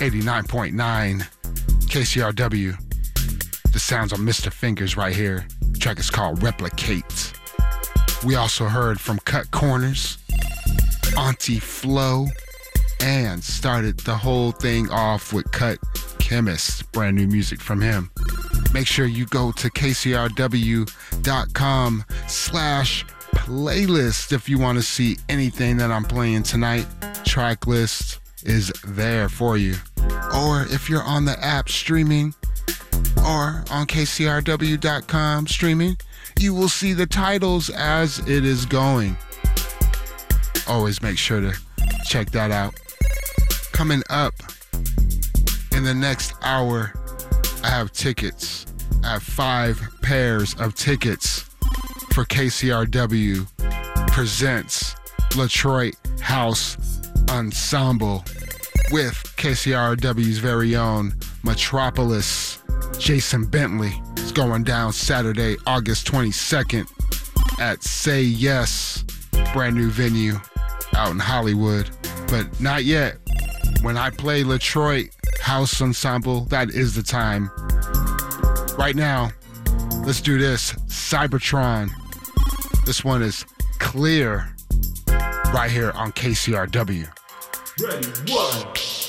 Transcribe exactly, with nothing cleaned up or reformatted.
eighty-nine point nine K C R W. The sounds of Mister Fingers right here. The track is called Replicate. We also heard from Cut Corners, Auntie Flo, and started the whole thing off with Cut Chemist, brand new music from him. Make sure you go to kcrw.com slash playlist if you want to see anything that I'm playing tonight. Track list is there for you. Or if you're on the app streaming or on k c r w dot com streaming, you will see the titles as it is going. Always make sure to check that out. Coming up in the next hour, I have tickets. I have five pairs of tickets for K C R W presents Latroit House Ensemble with K C R W's very own Metropolis Jason Bentley. It's going down Saturday, August twenty-second at Say Yes, brand new venue out in Hollywood. But not yet. When I play Latroit House Ensemble, that is the time. Right now, let's do this. Cybertron. This one is Clear right here on K C R W. Ready, one.